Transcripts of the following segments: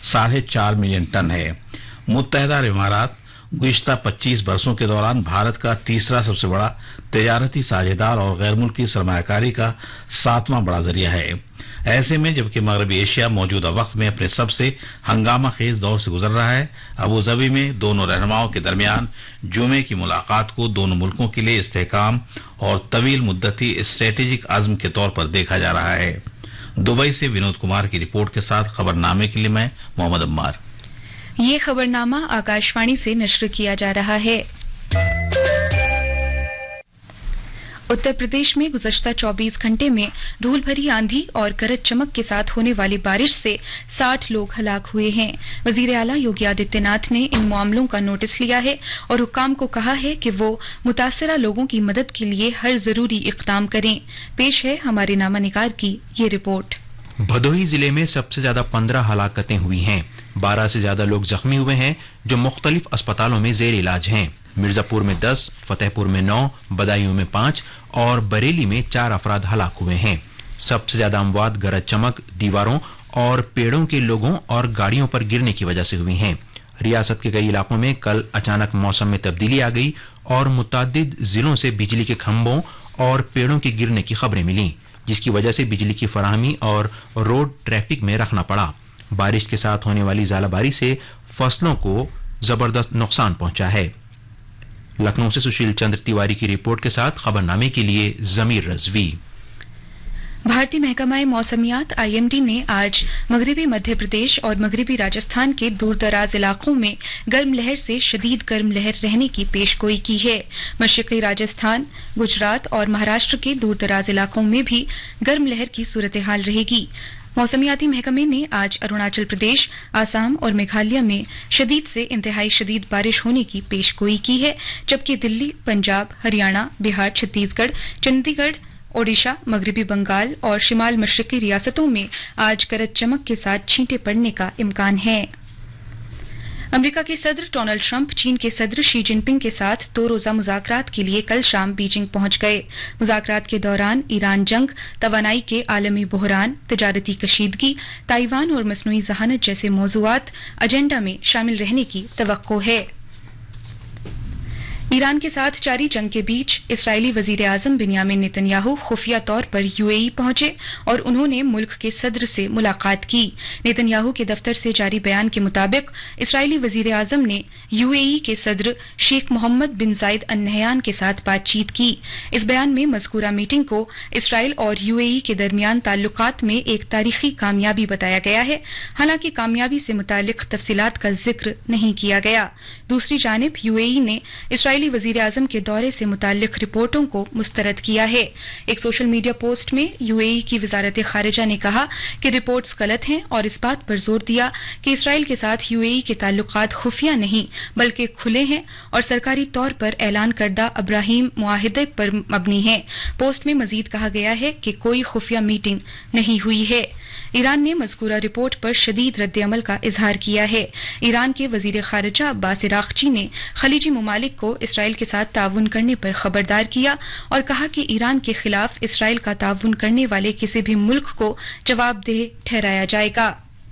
4.5 million ton है। मुत्तहदा अरब इमारात गुज़िश्ता 25 वर्षों के दौरान भारत का तीसरा सबसे बड़ा तजारती साझेदार और गैर मुल्की सरमायाकारी का 7वां बड़ा जरिया है। ऐसे में जबकि मगरबी एशिया मौजूदा वक्त में अपने सबसे हंगामा खेज दौर से गुजर रहा है, अबू धाबी में दोनों रहनुमाओं के दरमियान जुमे की मुलाकात को दोनों मुल्कों के लिए इस्तेहकाम और तवील मुद्दती स्ट्रेटेजिक आज़म के तौर पर देखा जा रहा है। दुबई से विनोद कुमार की रिपोर्ट के साथ खबरनामे के लिए मैं मोहम्मद अम्मार। ये खबरनामा आकाशवाणी से नश्र किया जा रहा है। उत्तर प्रदेश में गुज़श्ता 24 घंटे में धूल भरी आंधी और गरज चमक के साथ होने वाली बारिश से 60 लोग हलाक हुए हैं। वजीर आला योगी आदित्यनाथ ने इन मामलों का नोटिस लिया है और हुक्काम को कहा है कि वो मुतासरा लोगों की मदद के लिए हर जरूरी इक़दाम करें। पेश है हमारे नामा निगार की ये रिपोर्ट। भदोही जिले में सबसे ज्यादा 15 हलाकतें हुई हैं। 12 से ज्यादा लोग जख्मी हुए हैं जो मुख्तलिफ अस्पतालों में जेर इलाज हैं। मिर्जापुर में 10, फतेहपुर में 9, बदायूं में 5 और बरेली में 4 अफराद हलाक हुए हैं। सबसे ज्यादा अमवात गरज चमक, दीवारों और पेड़ों के लोगों और गाड़ियों पर गिरने की वजह से हुई हैं। रियासत के कई इलाकों में कल अचानक मौसम में तब्दीली आ गई और मुतअद्दिद जिलों से बिजली के खंभों और पेड़ों के गिरने की खबरें मिली, जिसकी वजह से बिजली की फराहमी और रोड ट्रैफिक में रखना पड़ा। बारिश के साथ होने वाली ज़ालाबारी से फसलों को जबरदस्त नुकसान पहुंचा है। लखनऊ से सुशील चंद्र तिवारी की रिपोर्ट के साथ खबरनामे के लिए जमीर रजवी। भारतीय महकमा मौसमियात IMD ने आज मगरबी मध्य प्रदेश और मगरबी राजस्थान के दूरदराज इलाकों में गर्म लहर से शदीद गर्म लहर रहने की पेशगोई की है। मशरक़ी राजस्थान, गुजरात और महाराष्ट्र के दूरदराज इलाकों में भी गर्म लहर की सूरत हाल रहेगी। मौसमियाती महकमे ने आज अरुणाचल प्रदेश, आसाम और मेघालय में शदीद से इंतहाई शदीद बारिश होने की पेशगोई की है, जबकि दिल्ली, पंजाब, हरियाणा, बिहार, छत्तीसगढ़, चंडीगढ़, ओडिशा, मगरबी बंगाल और शिमाल मशरक़ी रियासतों में आज गरज चमक के साथ छींटे पड़ने का इम्कान है। अमेरिका के सदर डोनाल्ड ट्रंप चीन के सदर शी जिनपिंग के साथ 2 रोजा मुज़ाकरात के लिए कल शाम बीजिंग पहुंच गए। मुज़ाकरात के दौरान ईरान जंग, तवानाई के आलमी बहरान, तजारती कशीदगी, ताइवान और मसनूई ज़हानत जैसे मौज़ूआत एजेंडा में शामिल रहने की तवक्को है। ईरान के साथ जारी जंग के बीच इस्राएली वजीर आजम बिन्यामिन नेतन्याहू खुफिया तौर पर UAE पहुंचे और उन्होंने मुल्क के सदर से मुलाकात की। नेतन्याहू के दफ्तर से जारी बयान के मुताबिक इस्राएली वजीर आजम ने UAE के सदर शेख मोहम्मद बिन जायद अल नहयान के साथ बातचीत की। इस बयान में मज़कूरा मीटिंग को इसराइल और UAE के दरमियान ताल्लुकात में एक तारीखी कामयाबी बताया गया है। हालांकि कामयाबी से मुतालिक तफसीलात का जिक्र नहीं किया गया। दूसरी जानिब UAE ने इसराइली वजीर आजम के दौरे से मुताल्लिक रिपोर्टों को मुस्तरद किया है। एक सोशल मीडिया पोस्ट में UAE की वजारत खारिजा ने कहा कि रिपोर्ट्स गलत हैं और इस बात पर जोर दिया कि इसराइल के साथ UAE के ताल्लुकात खुफिया नहीं बल्कि खुले हैं और सरकारी तौर पर ऐलान करदा अब्राहीम मुआहिदे पर मबनी है। पोस्ट में मजीद कहा गया है कि कोई खुफिया मीटिंग नहीं हुई है। ईरान ने मज़कूरा रिपोर्ट पर शदीद रद्द-ए-अमल का इजहार किया है। ईरान के वजीर खारिजा अब्बास इराक्ची ने खलीजी ममालिक को इसराइल के साथ ताउन करने पर खबरदार किया और कहा कि ईरान के खिलाफ इसराइल का ताउन करने वाले किसी भी मुल्क को जवाबदेह ठहराया जाएगा।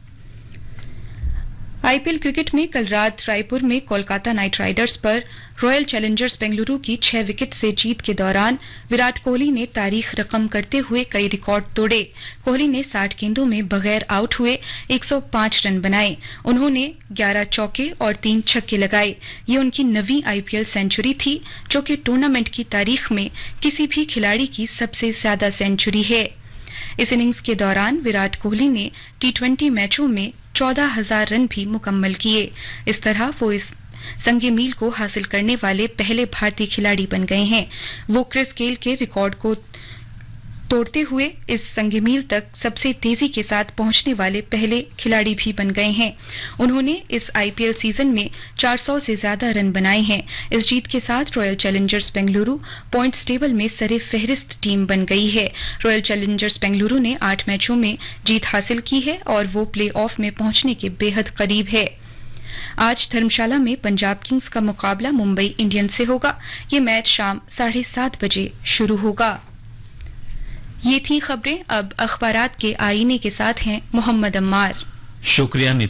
IPL क्रिकेट में कल रात रायपुर में कोलकाता नाइट राइडर्स पर रॉयल चैलेंजर्स बेंगलुरु की 6 विकेट से जीत के दौरान विराट कोहली ने तारीख रकम करते हुए कई रिकॉर्ड तोड़े। कोहली ने 60 गेंदों में बगैर आउट हुए 105 रन बनाए। उन्होंने 11 चौके और 3 छक्के लगाए। ये उनकी 9वीं IPL सेंचुरी थी, जो कि टूर्नामेंट की तारीख में किसी भी खिलाड़ी की सबसे ज्यादा सेंचुरी है। इस इनिंग्स के दौरान विराट कोहली ने T20 मैचों में 14,000 रन भी मुकम्मल किए। इस तरह वो इस संगे मील को हासिल करने वाले पहले भारतीय खिलाड़ी बन गए हैं। वो क्रिस गेल के रिकॉर्ड को तोड़ते हुए इस संगे मील तक सबसे तेजी के साथ पहुंचने वाले पहले खिलाड़ी भी बन गए हैं। उन्होंने इस IPL सीजन में 400 से ज्यादा रन बनाए हैं। इस जीत के साथ royal Challengers Bengaluru points table में सरे फहरिस्त टीम बन गई है। रॉयल चैलेंजर्स बेंगलुरु ने 8 मैचों में जीत हासिल की है और वो प्ले ऑफ में पहुंचने के बेहद करीब है। आज धर्मशाला में पंजाब किंग्स का मुकाबला मुंबई इंडियंस से होगा। ये मैच शाम 7:30 बजे शुरू होगा। ये थी खबरें। अब अखबारात के आईने के साथ हैं मोहम्मद अम्मार। शुक्रिया।